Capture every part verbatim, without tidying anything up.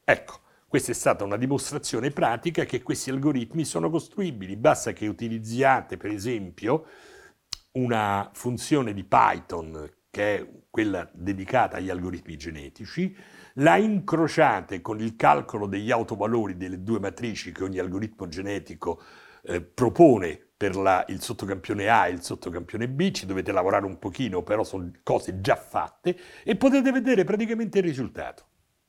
Ecco, questa è stata una dimostrazione pratica che questi algoritmi sono costruibili. Basta che utilizziate, per esempio, una funzione di Python, che è quella dedicata agli algoritmi genetici, la incrociate con il calcolo degli autovalori delle due matrici che ogni algoritmo genetico eh, propone per la, il sottocampione A e il sottocampione B, ci dovete lavorare un pochino, però sono cose già fatte, e potete vedere praticamente il risultato.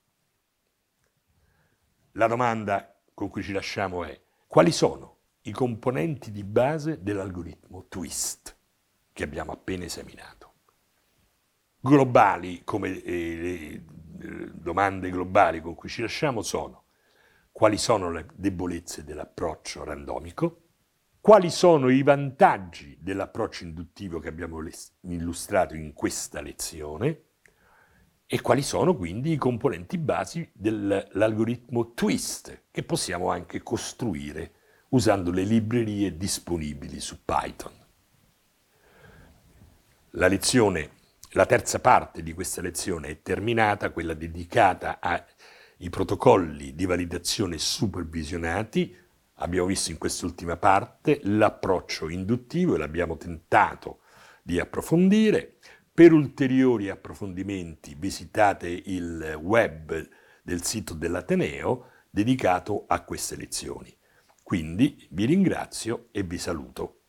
La domanda con cui ci lasciamo è: quali sono i componenti di base dell'algoritmo Twist che abbiamo appena esaminato? Globali, come eh, le domande globali con cui ci lasciamo sono: quali sono le debolezze dell'approccio randomico? Quali sono i vantaggi dell'approccio induttivo che abbiamo illustrato in questa lezione? E quali sono quindi i componenti basi dell'algoritmo Twist, che possiamo anche costruire usando le librerie disponibili su Python. La lezione, la terza parte di questa lezione è terminata, quella dedicata ai protocolli di validazione supervisionati. Abbiamo visto in quest'ultima parte l'approccio induttivo e l'abbiamo tentato di approfondire. Per ulteriori approfondimenti visitate il web del sito dell'Ateneo dedicato a queste lezioni. Quindi vi ringrazio e vi saluto.